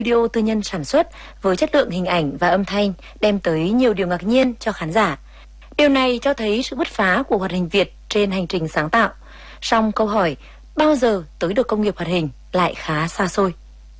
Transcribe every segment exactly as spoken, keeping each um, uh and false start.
studio tư nhân sản xuất với chất lượng hình ảnh và âm thanh đem tới nhiều điều ngạc nhiên cho khán giả. Điều này cho thấy sự bứt phá của hoạt hình Việt trên hành trình sáng tạo. Song câu hỏi bao giờ tới được công nghiệp hoạt hình lại khá xa xôi.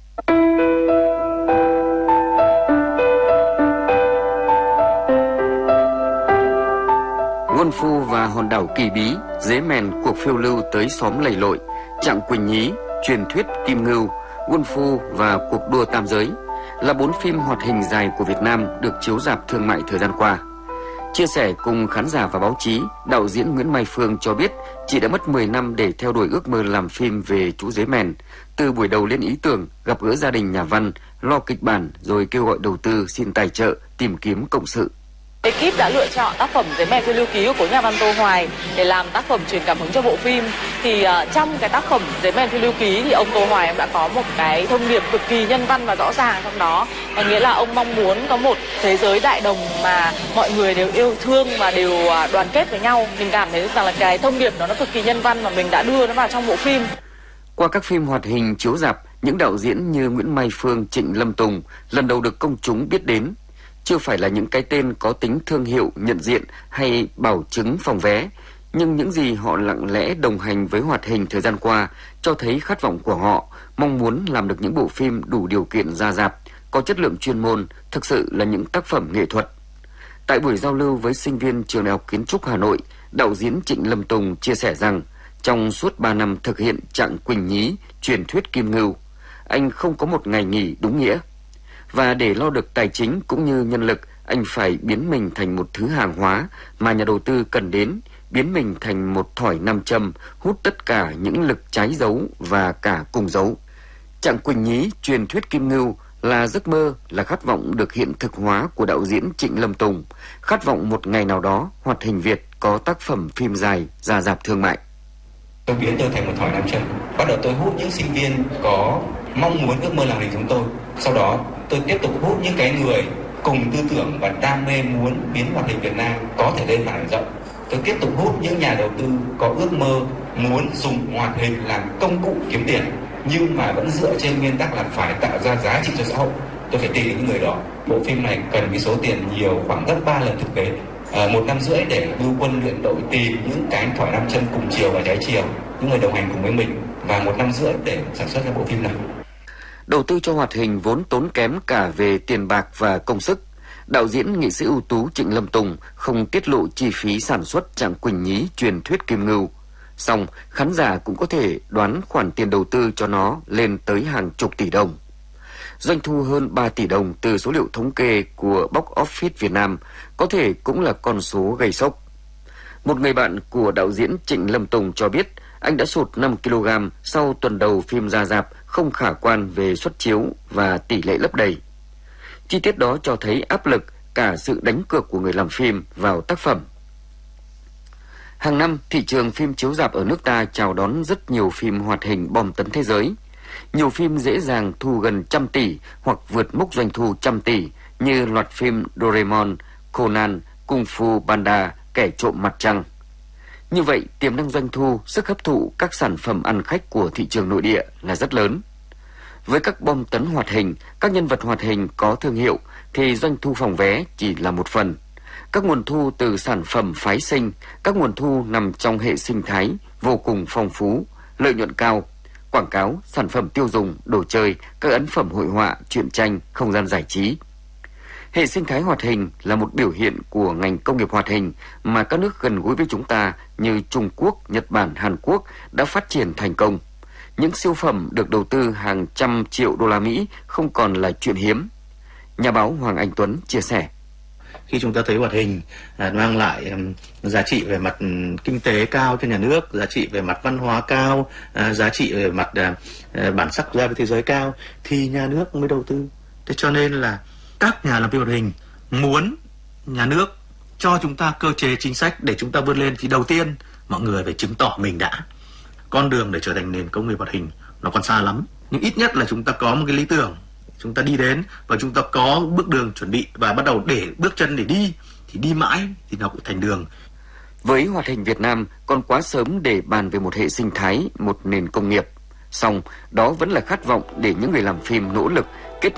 Quân Phu và hòn đảo kỳ bí, Dế Mèn, cuộc phiêu lưu tới xóm Lầy Lội, Trạng Quỳnh Nhí, truyền thuyết Kim Ngưu, Quân Phu và cuộc đua tam giới là bốn phim hoạt hình dài của Việt Nam được chiếu rạp thương mại thời gian qua. Chia sẻ cùng khán giả và báo chí, đạo diễn Nguyễn Mai Phương cho biết chị đã mất mười năm để theo đuổi ước mơ làm phim về chú Dế Mèn. Từ buổi đầu lên ý tưởng, gặp gỡ gia đình nhà văn, lo kịch bản rồi kêu gọi đầu tư, xin tài trợ, tìm kiếm cộng sự. Ekip đã lựa chọn tác phẩm Dế Mèn Phiêu Lưu Ký của nhà văn Tô Hoài để làm tác phẩm truyền cảm hứng cho bộ phim. Thì uh, trong cái tác phẩm Dế Mèn Phiêu Lưu Ký thì ông Tô Hoài ông đã có một cái thông điệp cực kỳ nhân văn và rõ ràng trong đó. Có nghĩa là ông mong muốn có một thế giới đại đồng mà mọi người đều yêu thương và đều uh, đoàn kết với nhau. Mình cảm thấy rằng là cái thông điệp đó nó cực kỳ nhân văn mà mình đã đưa nó vào trong bộ phim. Qua các phim hoạt hình chiếu rạp, những đạo diễn như Nguyễn Mai Phương, Trịnh Lâm Tùng lần đầu được công chúng biết đến. Chưa phải là những cái tên có tính thương hiệu, nhận diện hay bảo chứng phòng vé, nhưng những gì họ lặng lẽ đồng hành với hoạt hình thời gian qua cho thấy khát vọng của họ, mong muốn làm được những bộ phim đủ điều kiện ra rạp, có chất lượng chuyên môn, thực sự là những tác phẩm nghệ thuật. Tại buổi giao lưu với sinh viên Trường Đại học Kiến trúc Hà Nội, đạo diễn Trịnh Lâm Tùng chia sẻ rằng trong suốt ba năm thực hiện Trạng Quỳnh Nhí, truyền thuyết Kim Ngưu, anh không có một ngày nghỉ đúng nghĩa. Và để lo được tài chính cũng như nhân lực, anh phải biến mình thành một thứ hàng hóa mà nhà đầu tư cần đến, biến mình thành một thỏi nam châm, hút tất cả những lực trái dấu và cả cùng dấu. Trạng Quỳnh Nhí, truyền thuyết Kim Ngưu là giấc mơ, là khát vọng được hiện thực hóa của đạo diễn Trịnh Lâm Tùng, khát vọng một ngày nào đó hoạt hình Việt có tác phẩm phim dài ra rạp thương mại. Tôi biến tôi thành một thỏi nam châm, bắt đầu tôi hút những sinh viên có mong muốn ước mơ làm hình chúng tôi. Sau đó tôi tiếp tục hút những cái người cùng tư tưởng và đam mê muốn biến hoạt hình Việt Nam có thể lên màn ảnh rộng. Tôi tiếp tục hút những nhà đầu tư có ước mơ muốn dùng hoạt hình làm công cụ kiếm tiền, nhưng mà vẫn dựa trên nguyên tắc là phải tạo ra giá trị cho xã hội. Tôi phải tìm những người đó. Bộ phim này cần cái số tiền nhiều, khoảng gấp ba lần thực tế. À, một năm rưỡi để lưu quân luyện đội, tìm những cái thỏi nam châm cùng chiều và trái chiều, những người đồng hành cùng với mình, và một năm rưỡi để sản xuất ra bộ phim này. Đầu tư cho hoạt hình vốn tốn kém cả về tiền bạc và công sức. Đạo diễn nghệ sĩ ưu tú Trịnh Lâm Tùng không tiết lộ chi phí sản xuất Trạng Quỳnh Nhí, truyền thuyết Kim Ngưu. Song khán giả cũng có thể đoán khoản tiền đầu tư cho nó lên tới hàng chục tỷ đồng. Doanh thu hơn ba tỷ đồng từ số liệu thống kê của Box Office Việt Nam có thể cũng là con số gây sốc. Một người bạn của đạo diễn Trịnh Lâm Tùng cho biết anh đã sụt năm ki lô gam sau tuần đầu phim ra rạp không khả quan về suất chiếu và tỷ lệ lấp đầy. Chi tiết đó cho thấy áp lực cả sự đánh cược của người làm phim vào tác phẩm. Hàng năm, thị trường phim chiếu rạp ở nước ta chào đón rất nhiều phim hoạt hình bom tấn thế giới. Nhiều phim dễ dàng thu gần trăm tỷ hoặc vượt mốc doanh thu trăm tỷ như loạt phim Doraemon, Conan, Kung Fu Panda, Kẻ trộm mặt trăng. Như vậy, tiềm năng doanh thu, sức hấp thụ các sản phẩm ăn khách của thị trường nội địa là rất lớn. Với các bom tấn hoạt hình, các nhân vật hoạt hình có thương hiệu thì doanh thu phòng vé chỉ là một phần. Các nguồn thu từ sản phẩm phái sinh, các nguồn thu nằm trong hệ sinh thái vô cùng phong phú, lợi nhuận cao. Quảng cáo, sản phẩm tiêu dùng, đồ chơi, các ấn phẩm hội họa, truyện tranh, không gian giải trí. Hệ sinh thái hoạt hình là một biểu hiện của ngành công nghiệp hoạt hình mà các nước gần gũi với chúng ta như Trung Quốc, Nhật Bản, Hàn Quốc đã phát triển thành công. Những siêu phẩm được đầu tư hàng trăm triệu đô la Mỹ không còn là chuyện hiếm. Nhà báo Hoàng Anh Tuấn chia sẻ. Khi chúng ta thấy hoạt hình mang lại giá trị về mặt kinh tế cao cho nhà nước, giá trị về mặt văn hóa cao, giá trị về mặt bản sắc ra với thế giới cao, thì nhà nước mới đầu tư. Thế cho nên là các nhà làm phim hoạt hình muốn nhà nước cho chúng ta cơ chế chính sách để chúng ta vươn lên, thì đầu tiên mọi người phải chứng tỏ mình đã. Con đường để trở thành nền công nghiệp hoạt hình nó còn xa lắm, nhưng ít nhất là chúng ta có một cái lý tưởng, chúng ta đi đến và chúng ta có bước đường chuẩn bị và bắt đầu để bước chân để đi, thì đi mãi thì nó cũng thành đường. Với hoạt hình Việt Nam còn quá sớm để bàn về một hệ sinh thái, một nền công nghiệp. Song đó vẫn là khát vọng để những người làm phim nỗ lực